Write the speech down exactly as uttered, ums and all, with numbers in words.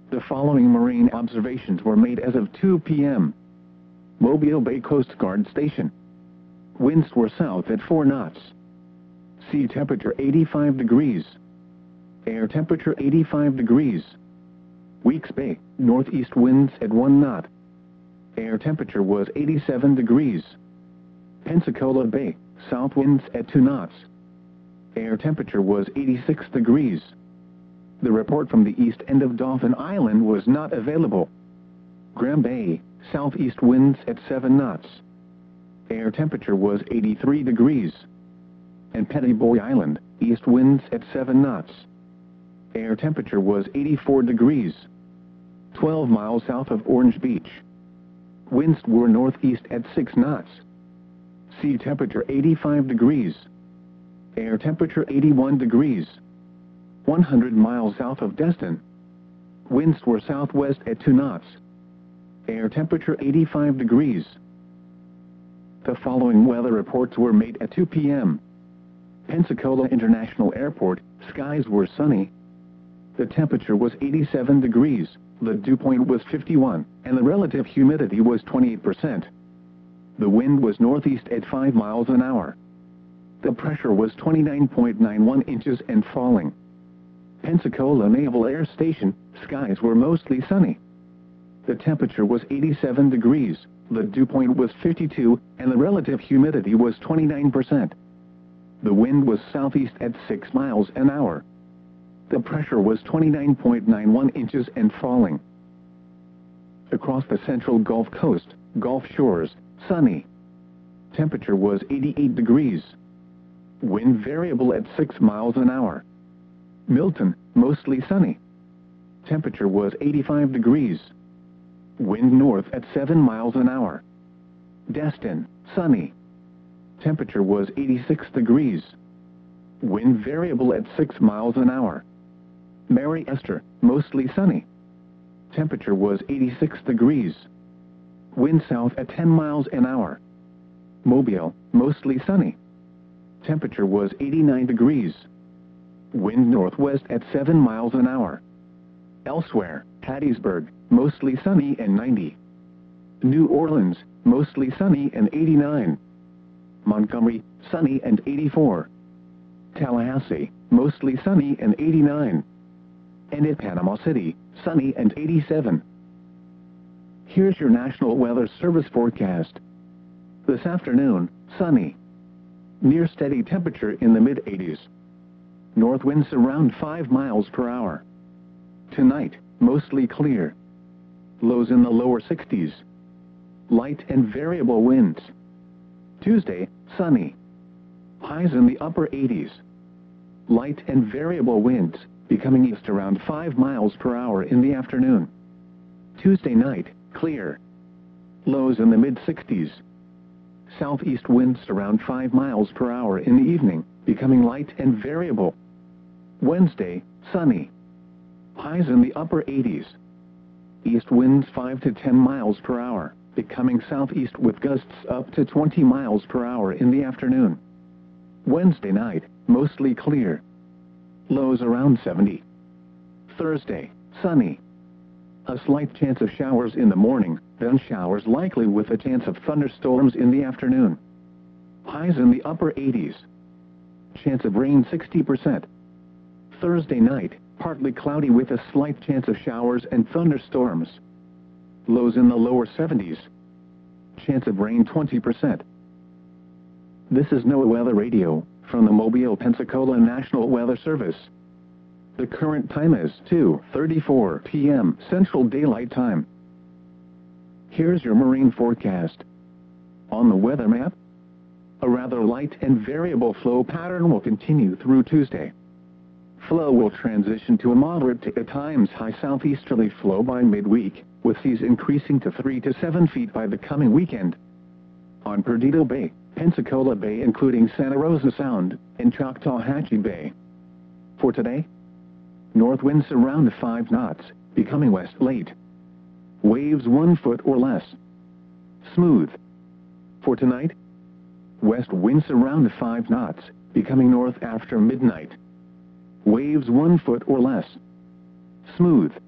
The following marine observations were made as of two p m Mobile Bay Coast Guard Station. Winds were south at four knots. Sea temperature eighty-five degrees. Air temperature eighty-five degrees. Weeks Bay, northeast winds at one knot. Air temperature was eighty-seven degrees. Pensacola Bay, south winds at two knots. Air temperature was eighty-six degrees. The report from the east end of Dauphin Island was not available. Graham Bay, southeast winds at seven knots. Air temperature was eighty-three degrees. And Pettiboy Island, east winds at seven knots. Air temperature was eighty-four degrees. twelve miles south of Orange Beach. Winds were northeast at six knots. Sea temperature eighty-five degrees. Air temperature eighty-one degrees. one hundred miles south of Destin. Winds were southwest at two knots. Air temperature eighty-five degrees. The following weather reports were made at two p m Pensacola International Airport, skies were sunny. The temperature was eighty-seven degrees, the dew point was fifty-one, and the relative humidity was twenty-eight percent. The wind was northeast at five miles an hour. The pressure was twenty-nine point nine one inches and falling. Pensacola Naval Air Station, skies were mostly sunny. The temperature was eighty-seven degrees, the dew point was fifty-two, and the relative humidity was twenty-nine percent. The wind was southeast at six miles an hour. The pressure was twenty-nine point nine one inches and falling. Across the central Gulf Coast, Gulf Shores, sunny. Temperature was eighty-eight degrees. Wind variable at six miles an hour. Milton, mostly sunny. Temperature was eighty-five degrees. Wind north at seven miles an hour. Destin, sunny. Temperature was eighty-six degrees. Wind variable at six miles an hour. Mary Esther, mostly sunny. Temperature was eighty-six degrees. Wind south at ten miles an hour. Mobile, mostly sunny. Temperature was eighty-nine degrees. Wind northwest at seven miles an hour. Elsewhere, Hattiesburg, mostly sunny and ninety. New Orleans, mostly sunny and eighty-nine. Montgomery, sunny and eighty-four. Tallahassee, mostly sunny and eighty-nine. And at Panama City, sunny and eighty-seven. Here's your National Weather Service forecast. This afternoon, sunny. Near steady temperature in the mid eighties. North winds around five miles per hour. Tonight, mostly clear. Lows in the lower sixties. Light and variable winds. Tuesday, sunny. Highs in the upper eighties. Light and variable winds, becoming east around five miles per hour in the afternoon. Tuesday night, clear. Lows in the mid sixties. Southeast winds around five miles per hour in the evening, becoming light and variable. Wednesday, sunny. Highs in the upper eighties. East winds five to ten miles per hour, becoming southeast with gusts up to twenty miles per hour in the afternoon. Wednesday night, mostly clear. Lows around seventy. Thursday, sunny. A slight chance of showers in the morning, then showers likely with a chance of thunderstorms in the afternoon. Highs in the upper eighties. Chance of rain sixty percent. Thursday night, partly cloudy with a slight chance of showers and thunderstorms. Lows in the lower seventies. Chance of rain twenty percent. This is NOAA Weather Radio, from the Mobile, Pensacola National Weather Service. The current time is two thirty-four p m Central Daylight Time. Here's your marine forecast. On the weather map, a rather light and variable flow pattern will continue through Tuesday. Flow will transition to a moderate to at times high southeasterly flow by midweek, with seas increasing to three to seven feet by the coming weekend. On Perdido Bay, Pensacola Bay including Santa Rosa Sound, and Choctawhatchee Bay. For today, north winds around five knots, becoming west late. Waves one foot or less. Smooth. For tonight, west winds around five knots, becoming north after midnight. Waves one foot or less. Smooth.